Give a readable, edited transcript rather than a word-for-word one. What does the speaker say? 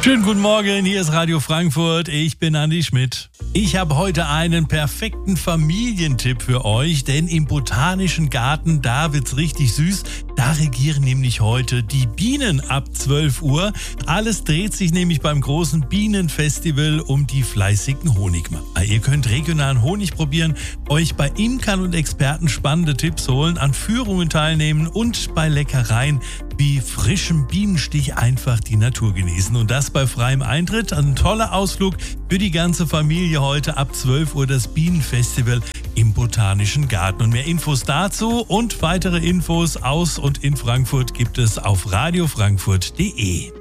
Schönen guten Morgen, hier ist Radio Frankfurt, ich bin Andi Schmidt. Ich habe heute einen perfekten Familientipp für euch, denn im Botanischen Garten, da wird's richtig süß. Da regieren nämlich heute die Bienen ab 12 Uhr. Alles dreht sich nämlich beim großen Bienenfestival um die fleißigen Honigmacher. Ihr könnt regionalen Honig probieren, euch bei Imkern und Experten spannende Tipps holen, an Führungen teilnehmen und bei Leckereien wie frischem Bienenstich einfach die Natur genießen. Und das bei freiem Eintritt. Ein toller Ausflug für die ganze Familie heute ab 12 Uhr das Bienenfestival im Botanischen Garten. Und mehr Infos dazu und weitere Infos aus und in Frankfurt gibt es auf radiofrankfurt.de.